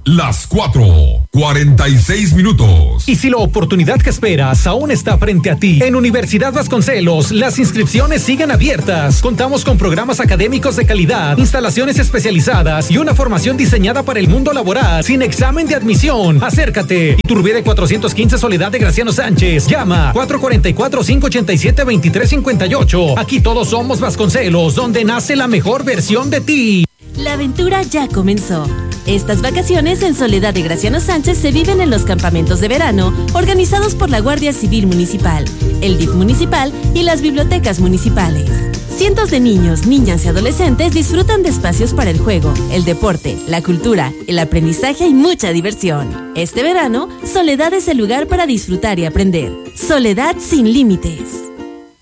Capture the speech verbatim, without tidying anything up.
las cuatro, cuarenta y seis minutos. Y si la oportunidad que esperas aún está frente a ti, en Universidad Vasconcelos, las inscripciones siguen abiertas. Contamos con programas académicos de calidad, instalaciones especializadas y una formación diseñada para el mundo laboral, sin examen de admisión. Acércate. Iturbide cuatrocientos quince, Soledad de Graciano Sánchez. Llama cuatro cuatro cuatro, cinco ocho siete, dos tres cinco ocho. Aquí todos somos Vasconcelos, donde nace la mejor versión de ti. La aventura ya comenzó. Estas vacaciones en Soledad de Graciano Sánchez se viven en los campamentos de verano organizados por la Guardia Civil Municipal, el D I F municipal y las bibliotecas municipales. Cientos de niños, niñas y adolescentes disfrutan de espacios para el juego, el deporte, la cultura, el aprendizaje y mucha diversión. Este verano, Soledad es el lugar para disfrutar y aprender. Soledad sin límites.